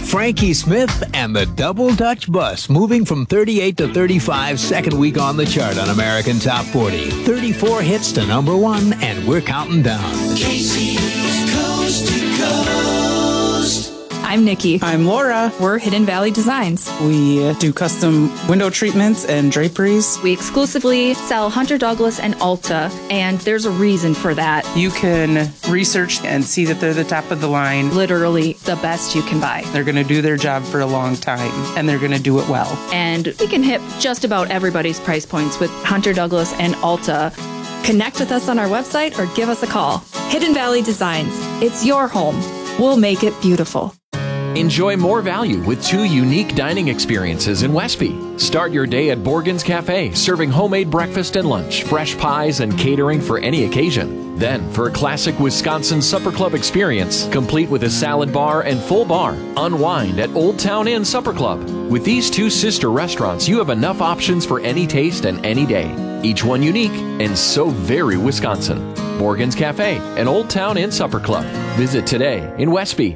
Frankie Smith and the Double Dutch Bus, moving from 38 to 35, second week on the chart on American Top 40. 34 hits to number 1, and we're counting down. KC's Coast to Coast. I'm Nikki. I'm Laura. We're Hidden Valley Designs. We do custom window treatments and draperies. We exclusively sell Hunter Douglas and Ulta, and there's a reason for that. You can research and see that they're the top of the line. Literally the best you can buy. They're going to do their job for a long time, and they're going to do it well. And we can hit just about everybody's price points with Hunter Douglas and Ulta. Connect with us on our website or give us a call. Hidden Valley Designs. It's your home. We'll make it beautiful. Enjoy more value with 2 unique dining experiences in Westby. Start your day at Borgen's Cafe, serving homemade breakfast and lunch, fresh pies, and catering for any occasion. Then, for a classic Wisconsin Supper Club experience, complete with a salad bar and full bar, unwind at Old Town Inn Supper Club. With these 2 sister restaurants, you have enough options for any taste and any day. Each one unique and so very Wisconsin. Borgen's Cafe and Old Town Inn Supper Club. Visit today in Westby.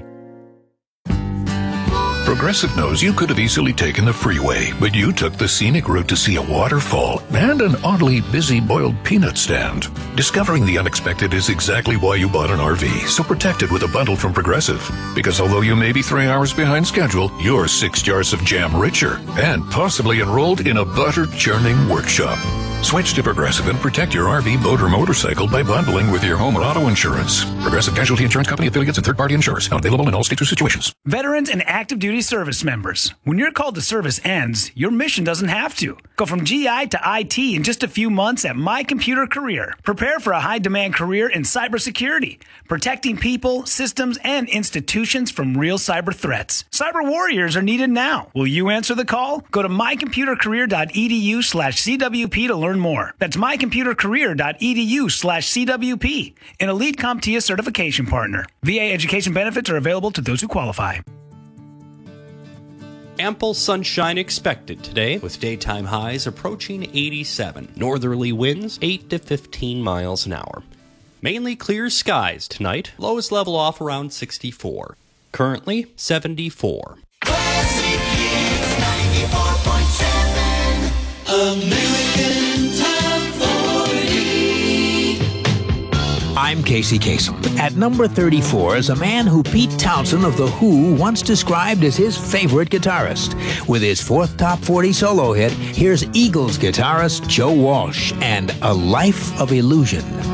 Progressive knows you could have easily taken the freeway, but you took the scenic route to see a waterfall and an oddly busy boiled peanut stand. Discovering the unexpected is exactly why you bought an RV, so protect it with a bundle from Progressive. Because although you may be 3 hours behind schedule, you're 6 jars of jam richer and possibly enrolled in a butter churning workshop. Switch to Progressive and protect your RV, boat, or motorcycle by bundling with your home or auto insurance. Progressive Casualty Insurance Company affiliates and third-party insurers. Not available in all states or situations. Veterans and active duty service members. When your call to service ends, your mission doesn't have to. Go from GI to IT in just a few months at My Computer Career. Prepare for a high-demand career in cybersecurity, protecting people, systems, and institutions from real cyber threats. Cyber warriors are needed now. Will you answer the call? Go to mycomputercareer.edu/CWP to learn more. That's mycomputercareer.edu/CWP, an elite CompTIA certification partner. VA education benefits are available to those who qualify. Ample sunshine expected today, with daytime highs approaching 87. Northerly winds 8 to 15 miles an hour. Mainly clear skies tonight. Lows level off around 64. Currently 74. Classic Hits 94.7 American Top 40. I'm Casey Kasem. At number 34 is a man who Pete Townsend of The Who once described as his favorite guitarist. With his 4th Top 40 solo hit, here's Eagles guitarist Joe Walsh and A Life of Illusion.